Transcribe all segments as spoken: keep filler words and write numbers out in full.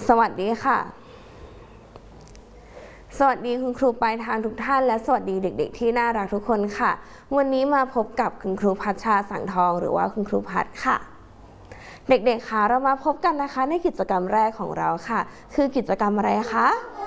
สวัสดีค่ะสวัสดีคุณครูปลายทางทุกท่านและสวัสดีเด็กๆที่น่ารักทุกคนค่ะวันนี้มาพบกับคุณครูพัชชาสังทองหรือว่าคุณครูพัดค่ะเด็กๆค่ะเรามาพบกันนะคะในกิจกรรมแรกของเราค่ะคือกิจกรรมอะไรคะ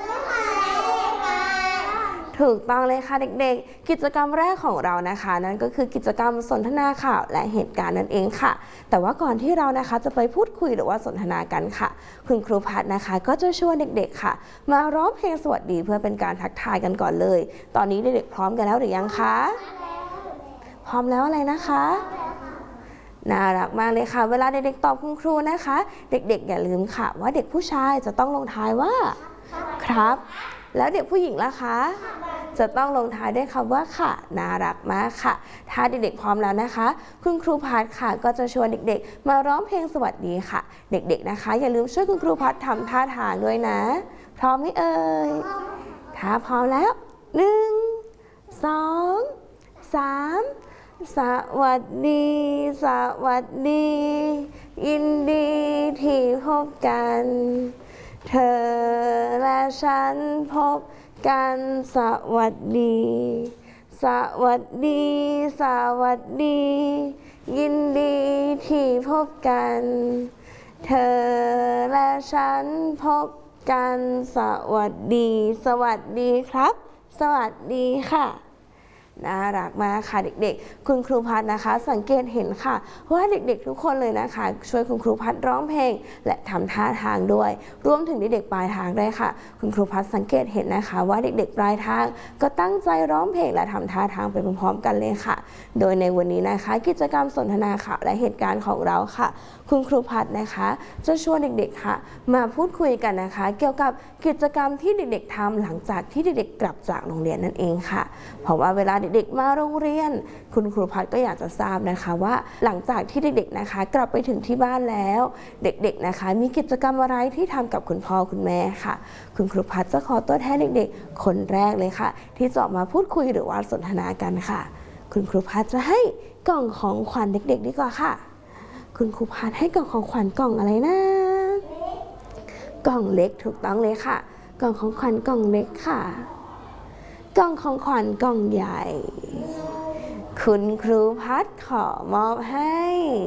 ถูกต้องเลยค่ะเด็กๆกิจกรรมแรกของเรานะคะนั่นก็คือกิจกรรมสนทนาข่าวและเหตุการณ์นั่นเองค่ะแต่ว่าก่อนที่เรานะคะจะไปพูดคุยหรือว่าสนทนากันค่ะคุณครูพัดนะคะก็จะชวนเด็กๆค่ะมาร้องเพลงสวัสดีเพื่อเป็นการทักทายกันก่อนเลยตอนนี้เด็กๆพร้อมกันแล้วหรือยังคะพร้อมแล้วอะไรนะคะน่ารักมากเลยค่ะเวลาเด็กๆตอบคุณครูนะคะเด็กๆอย่าลืมค่ะว่าเด็กผู้ชายจะต้องลงท้ายว่าครับแล้วเด็กผู้หญิงล่ะคะจะต้องลงท้ายด้วยคำว่าค่ะน่ารักมากค่ะถ้าเด็กๆพร้อมแล้วนะคะคุณครูพัดค่ะก็จะชวนเด็กๆมาร้องเพลงสวัสดีค่ะเด็กๆนะคะอย่าลืมช่วยคุณครูพัดทำท่าทางด้วยนะพร้อมไหมเอ่ยถ้าพร้อมแล้วหนึ่งสองสามสวัสดีสวัสดียินดีที่พบกันเธอและฉันพบกันสวัสดีสวัสดีสวัสดียินดีที่พบกันเธอและฉันพบกันสวัสดีสวัสดีครับสวัสดีค่ะน่ารักมากค่ะเด็กๆคุณครูพัดนะคะสังเกตเห็นค่ะว่าเด็กๆทุกคนเลยนะคะช่วยคุณครูพัดร้องเพลงและทำท่าทางด้วยรวมถึงเด็กๆปลายทางด้วยค่ะคุณครูพัดสังเกตเห็นนะคะว่าเด็กๆปลายทางก็ตั้งใจร้องเพลงและทำท่าทางไปพร้อมๆกันเลยค่ะโดยในวันนี้นะคะกิจกรรมสนทนาข่าวและเหตุการณ์ของเราค่ะคุณครูพัดนะคะจะชวนเด็กๆค่ะมาพูดคุยกันนะคะเกี่ยวกับกิจกรรมที่เด็กๆทำหลังจากที่เด็กๆกลับจากโรงเรียนนั่นเองค่ะเพราะว่าเวลาเด็กๆมาโรงเรียนคุณครูพัดก็อยากจะทราบนะคะว่าหลังจากที่เด็กๆนะคะกลับไปถึงที่บ้านแล้วเด็กๆนะคะมีกิจกรรมอะไรที่ทำกับคุณพ่อคุณแม่ค่ะคุณครูพัดจะขอตัวแทนเด็กๆคนแรกเลยค่ะที่จะมาพูดคุยหรือว่าสนทนากันค่ะคุณครูพัดจะให้กล่องของขวัญเด็กๆดีกว่าค่ะคุณครูพัดให้กล่องของขวัญกล่องอะไรนะกล่องเล็กถูกต้องเลยค่ะกล่องของขวัญกล่องเล็กค่ะกล่องของขวัญกล่องใหญ่คุณครูพัดขอมอบให้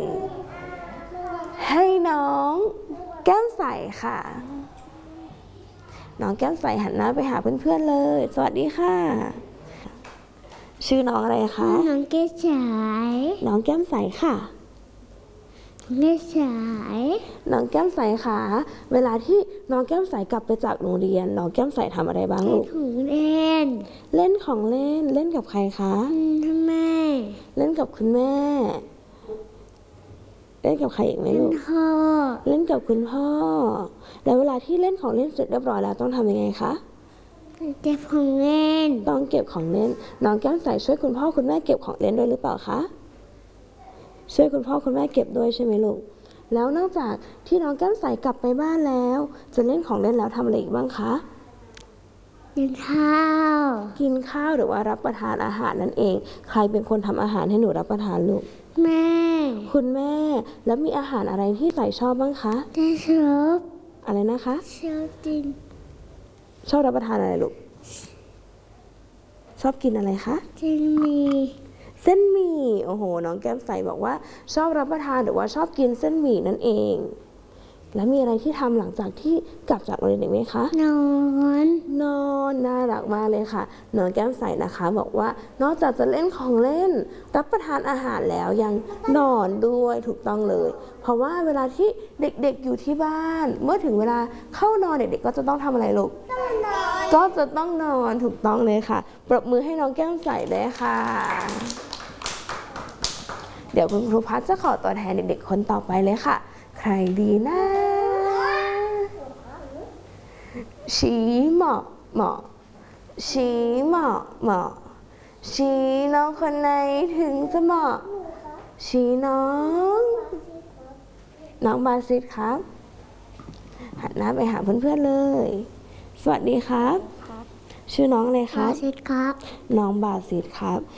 ให้น้องแก้มใสค่ะน้องแก้มใสหันหน้าไปหาเพื่อนๆเลยสวัสดีค่ะชื่อน้องอะไรคะน้องแก้มใสน้องแก้มใสค่ะแก้มใสน้องแก้มใสค่ะเวลาที่น้องแก้มใสกลับไปจากโรงเรียนน้องแก้มใสทำอะไรบ้างลูกของเล่นเล่นของเล่นเล่นกับใครคะทำไมเล่นกับคุณแม่เล่นกับใครอีกไหมลูกพ่อเล่นกับคุณพ่อแล้วเวลาที่เล่นของเล่นเสร็จเรียบร้อยแล้วต้องทำยังไงคะเก็บของเล่นต้องเก็บของเล่นน้องแก้มใสช่วยคุณพ่อคุณแม่เก็บของเล่นด้วยหรือเปล่าคะช่วยคุณพ่อคุณแม่เก็บด้วยใช่ไหมลูกแล้วนอกจากที่น้องแก้มใสกลับไปบ้านแล้วจะเล่นของเล่นแล้วทำอะไรอีกบ้างคะกินข้าวกินข้าวหรือว่ารับประทานอาหารนั่นเองใครเป็นคนทำอาหารให้หนูรับประทานลูกแม่คุณแม่แล้วมีอาหารอะไรที่ใสชอบบ้างคะชอบอะไรนะคะชอบกินชอบรับประทานอะไรลูกชอบกินอะไรคะเส้นหมี่เส้นหมี่โอ้โหน้องแก้มใสบอกว่าชอบรับประทานหรือว่าชอบกินเส้นหมี่นั่นเองแล้วมีอะไรที่ทำหลังจากที่กลับจากโรงเรียนไหมคะนอนนอนน่ารักมากเลยค่ะน้องแก้มใสนะคะบอกว่านอกจากจะเล่นของเล่นรับประทานอาหารแล้วยังนอนด้วยถูกต้องเลยเพราะว่าเวลาที่เด็กๆอยู่ที่บ้านเมื่อถึงเวลาเข้านอนเด็กๆก็จะต้องทำอะไรลูกก็จะต้องนอนถูกต้องเลยค่ะปรบมือให้น้องแก้มใสเลยค่ะเดี๋ยวคุณครูพัดจะขอตัวแทนเด็กๆคนต่อไปเลยค่ะใครดีนะชี้เหมาะเหมาะชี้เหมาะเหมาะชี้น้องคนไหนถึงจะเหมาะชี้น้องน้องบาซิดครับหันหน้าไปหาเพื่อนๆเลยสวัสดีครับชื่อน้องอะไรครับบาซิดครับน้องบาซิดครับ